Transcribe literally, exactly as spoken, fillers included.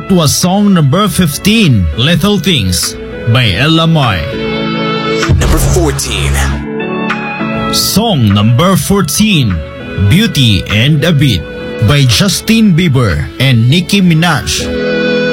was song number fifteen, Little Things by Ella Mai. Number fourteen. Song number fourteen, Beauty and a Beat by Justin Bieber and Nicki Minaj.